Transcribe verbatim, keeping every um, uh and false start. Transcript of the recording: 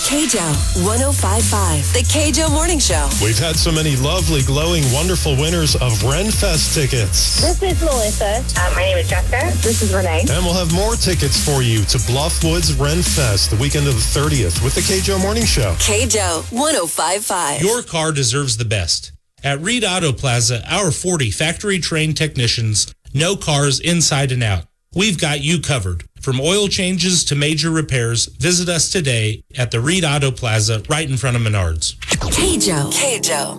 K J O one oh five point five, the K J O Morning Show. We've had so many lovely, glowing, wonderful winners of RenFest tickets. This is Melissa. Uh, my name is Jessica. This is Renee. And we'll have more tickets for you to Bluffwoods RenFest the weekend of the thirtieth with the K J O Morning Show. K J O one oh five point five. Your car deserves the best. At Reed Auto Plaza, our forty factory-trained technicians know cars inside and out. We've got you covered. From oil changes to major repairs, visit us today at the Reed Auto Plaza right in front of Menards. K J O. K J O.